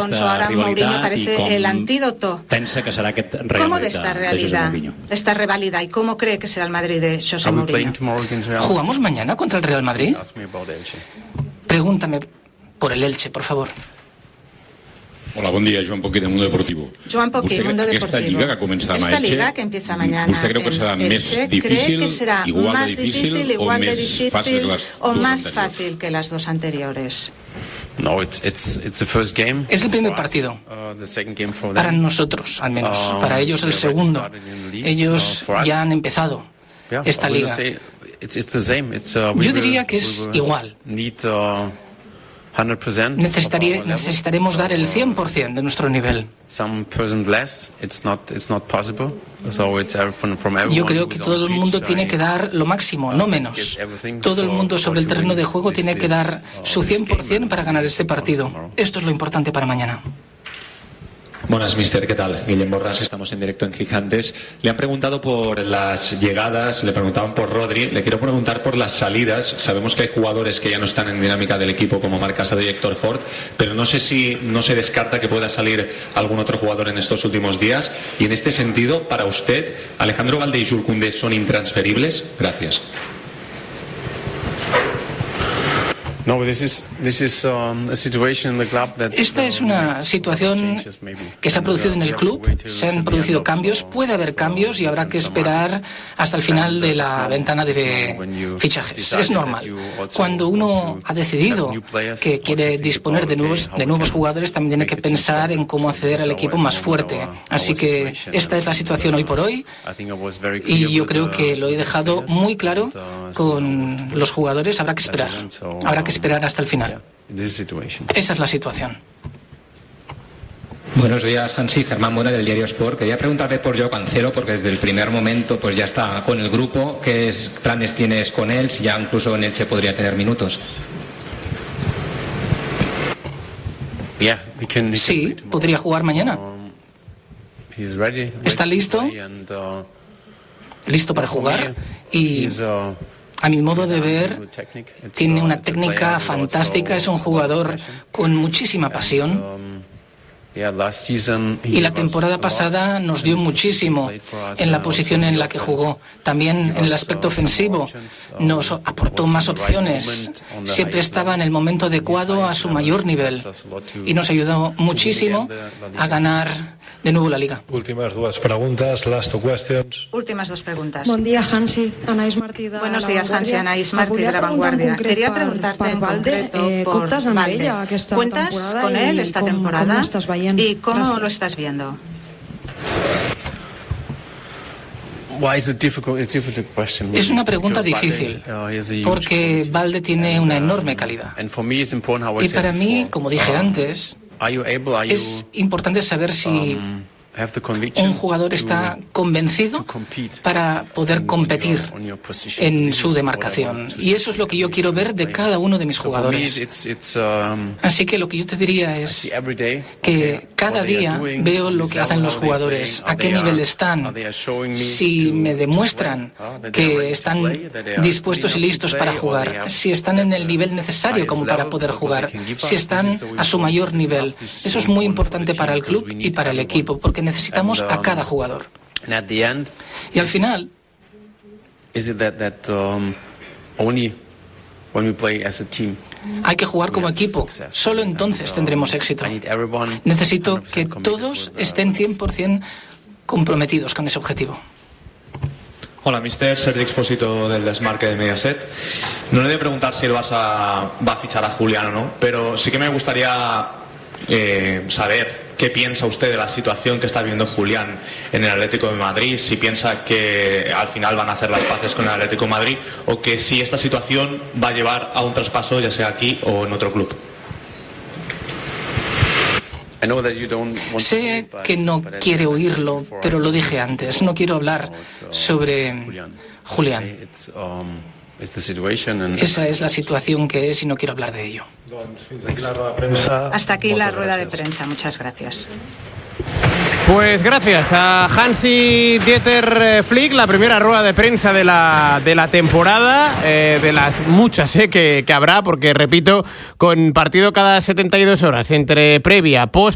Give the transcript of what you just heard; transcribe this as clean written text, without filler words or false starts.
Alonso, ahora Mourinho parece el antídoto. Pensa que serà aquest Real ¿Cómo ve Madrid esta de realidad, José Mourinho? esta rivalidad, y cómo cree que será el Madrid de José Mourinho? ¿Jugamos mañana contra el Real Madrid? Pregúntame por el Elche, por favor. Hola, bon dia, Joan Poquí, de Mundo Deportivo. Joan Poquí, Mundo Deportivo. Esta lliga que comença amb Esta Elche, liga que empieza mañana ¿usted cree que será más difícil, que será igual más de difícil igual o de más difícil fácil que las o dos más anteriores? fácil que las dos anteriores? No, it's the first game. Es el primer partido. The second game for them. Para nosotros, al menos. Para ellos el segundo. Ellos ya han empezado esta liga. Yo diría que es igual. Necesitaremos dar el 100% de nuestro nivel. Yo creo que todo el mundo tiene que dar lo máximo, no menos. Todo el mundo sobre el terreno de juego tiene que dar su 100% para ganar este partido. Esto es lo importante para mañana. Buenas, mister, ¿qué tal? Guillem Borras, estamos en directo en Gigantes. Le han preguntado por las llegadas, le preguntaban por Rodri, le quiero preguntar por las salidas. Sabemos que hay jugadores que ya no están en dinámica del equipo, como Marc Casado y Héctor Ford, pero no sé si no se descarta que pueda salir algún otro jugador en estos últimos días. Y en este sentido, para usted, ¿Alejandro Balde y Jules Koundé son intransferibles? Gracias. Esta es una situación que se ha producido en el club, se han producido cambios, puede haber cambios y habrá que esperar hasta el final de la ventana de fichajes. Es normal. Cuando uno ha decidido que quiere disponer de nuevos jugadores, también tiene que pensar en cómo hacer al equipo más fuerte. Así que esta es la situación hoy por hoy y yo creo que lo he dejado muy claro con los jugadores. Habrá que esperar hasta el final. Esa es la situación. Buenos días, Hansi. Germán Mora, del diario Sport. Quería preguntarle por Joao Cancelo, porque desde el primer momento pues ya está con el grupo. ¿Qué planes tienes con él? Si ya incluso en Elche podría tener minutos. Sí, podría jugar mañana. ¿Está listo? Listo para jugar y... a mi modo de ver, tiene una técnica fantástica, es un jugador con muchísima pasión. Y la temporada pasada nos dio muchísimo en la posición en la que jugó. También en el aspecto ofensivo nos aportó más opciones. Siempre estaba en el momento adecuado a su mayor nivel. Y nos ayudó muchísimo a ganar de nuevo la Liga. Últimas dos preguntas, last two questions. Últimas dos preguntas. Buen día, Hansi. Anaïs Martí de Buenos días, Hansi. Anaïs Martí de La Vanguardia. Quería preguntarte en concreto por Balde. ¿Cuentas con él esta temporada? ¿Y cómo lo estás viendo? Es una pregunta difícil, porque Balde tiene una enorme calidad. Y para mí, como dije antes, es importante saber si un jugador está convencido para poder competir en su demarcación. Y eso es lo que yo quiero ver de cada uno de mis jugadores. Así que lo que yo te diría es que cada día veo lo que hacen los jugadores, a qué nivel están, si me demuestran que están dispuestos y listos para jugar, si están en el nivel necesario como para poder jugar, si están a su mayor nivel. Eso es muy importante para el club y para el equipo, porque necesitamos a cada jugador. Y al final, hay que jugar como equipo. Solo entonces tendremos éxito. Necesito que todos estén 100% comprometidos con ese objetivo. Hola, mister. Sergi Expósito del Desmarque de Mediaset. No le voy a preguntar si el Barça va a fichar a Julián o no, pero sí que me gustaría saber qué piensa usted de la situación que está viviendo Julián en el Atlético de Madrid, si piensa que al final van a hacer las paces con el Atlético de Madrid o que si esta situación va a llevar a un traspaso, ya sea aquí o en otro club. Sé que no quiere oírlo, pero lo dije antes. No quiero hablar sobre Julián. Esa es la situación que es y no quiero hablar de ello. Hasta aquí la rueda de prensa. Muchas gracias. Pues gracias a Hansi Dieter Flick, la primera rueda de prensa de la temporada, de las muchas que habrá, porque repito, con partido cada 72 horas, entre previa, post